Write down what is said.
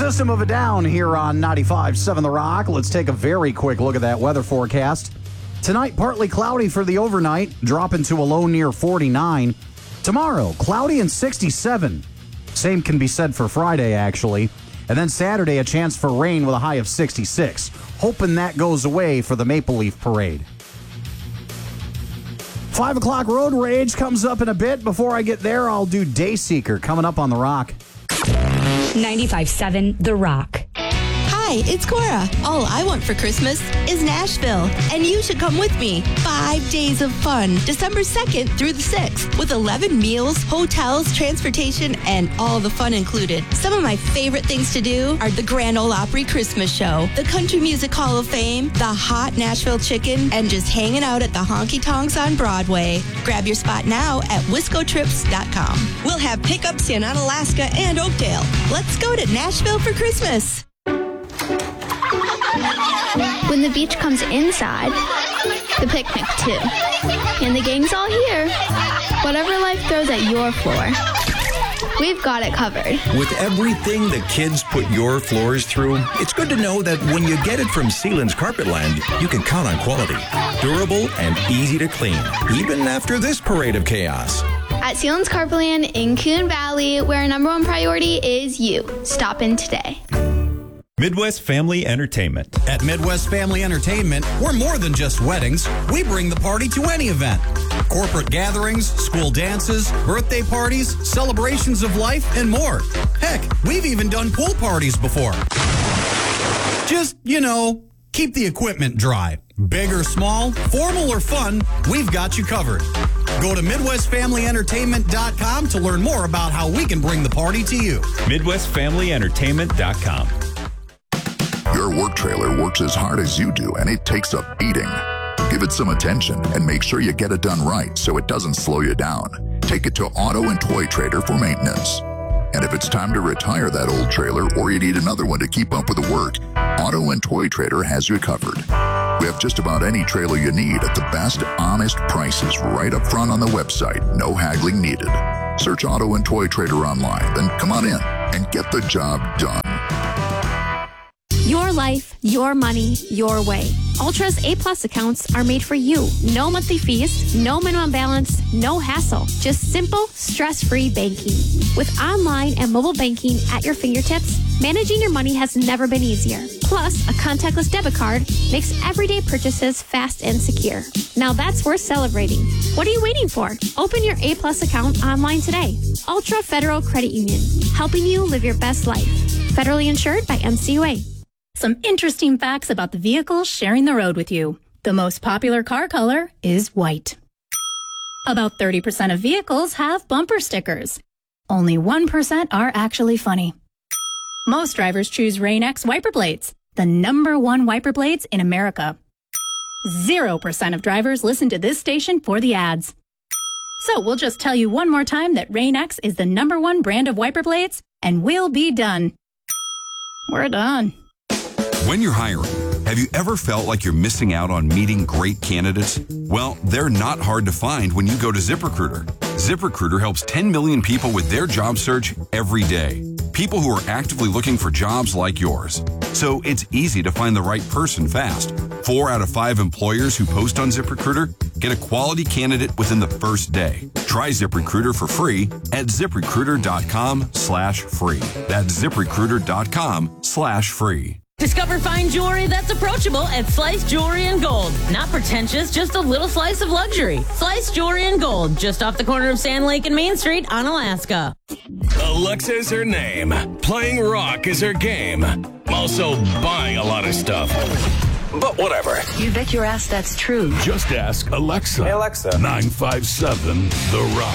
System of a Down here on 95.7 The Rock. Let's take a very quick look at that weather forecast. Tonight, partly cloudy for the overnight, dropping to a low near 49. Tomorrow, cloudy and 67. Same can be said for Friday, actually. And then Saturday, a chance for rain with a high of 66. Hoping that goes away for the Maple Leaf Parade. 5 o'clock road rage comes up in a bit. Before I get there, I'll do Dayseeker coming up on The Rock. 95.7 The Rock. Hi, it's Cora. All I want for Christmas is Nashville, and you should come with me. 5 days of fun, December 2nd through the 6th, with 11 meals, hotels, transportation, and all the fun included. Some of my favorite things to do are the Grand Ole Opry Christmas Show, the Country Music Hall of Fame, the hot Nashville chicken, and just hanging out at the honky tonks on Broadway. Grab your spot now at wiscotrips.com. We'll have pickups in Onalaska and Oakdale. Let's go to Nashville for Christmas. When the beach comes inside, the picnic too. And the gang's all here. Whatever life throws at your floor, we've got it covered. With everything the kids put your floors through, it's good to know that when you get it from Sealand's Carpetland, you can count on quality, durable, and easy to clean, even after this parade of chaos. At Sealand's Carpetland in Coon Valley, where our number one priority is you. Stop in today. Midwest Family Entertainment. At Midwest Family Entertainment, we're more than just weddings. We bring the party to any event. Corporate gatherings, school dances, birthday parties, celebrations of life, and more. Heck, we've even done pool parties before. Just, keep the equipment dry. Big or small, formal or fun, we've got you covered. Go to MidwestFamilyEntertainment.com to learn more about how we can bring the party to you. MidwestFamilyEntertainment.com. Your work trailer works as hard as you do, and it takes a beating. Give it some attention and make sure you get it done right so it doesn't slow you down. Take it to Auto and Toy Trader for maintenance. And if it's time to retire that old trailer or you need another one to keep up with the work, Auto and Toy Trader has you covered. We have just about any trailer you need at the best, honest prices right up front on the website. No haggling needed. Search Auto and Toy Trader online, then come on in and get the job done. Your life, your money, your way. Ultra's A-Plus accounts are made for you. No monthly fees, no minimum balance, no hassle. Just simple, stress-free banking. With online and mobile banking at your fingertips, managing your money has never been easier. Plus, a contactless debit card makes everyday purchases fast and secure. Now that's worth celebrating. What are you waiting for? Open your A-Plus account online today. Ultra Federal Credit Union, helping you live your best life. Federally insured by NCUA. Some interesting facts about the vehicles sharing the road with you. The most popular car color is white. About 30% of vehicles have bumper stickers. Only 1% are actually funny. Most drivers choose Rain-X wiper blades, the #1 wiper blades in America. 0% of drivers listen to this station for the ads. So we'll just tell you one more time that Rain-X is the #1 brand of wiper blades, and we'll be done. We're done. When you're hiring, have you ever felt like you're missing out on meeting great candidates? Well, they're not hard to find when you go to ZipRecruiter. ZipRecruiter helps 10 million people with their job search every day. People who are actively looking for jobs like yours. So it's easy to find the right person fast. 4 out of 5 employers who post on ZipRecruiter get a quality candidate within the first day. Try ZipRecruiter for free at ZipRecruiter.com/free. That's ZipRecruiter.com/free. Discover fine jewelry that's approachable at Slice Jewelry and Gold. Not pretentious, just a little slice of luxury. Slice Jewelry and Gold, just off the corner of Sand Lake and Main Street on Alaska. Alexa is her name. Playing rock is her game. Also buying a lot of stuff. But whatever. You bet your ass that's true. Just ask Alexa. Hey, Alexa. 957 The Rock.